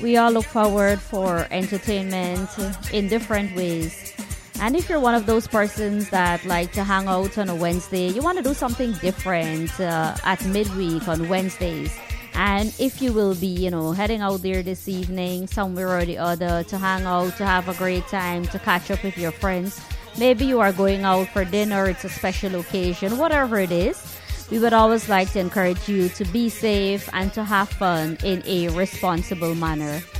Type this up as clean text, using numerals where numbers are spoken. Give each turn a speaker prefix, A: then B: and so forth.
A: We all look forward for entertainment in different ways. And if you're one of those persons that like to hang out on a Wednesday, you want to do something different at midweek on Wednesdays. And if you will be, heading out there this evening, somewhere or the other, to hang out, to have a great time, to catch up with your friends, maybe you are going out for dinner, it's a special occasion, whatever it is, we would always like to encourage you to be safe and to have fun in a responsible manner.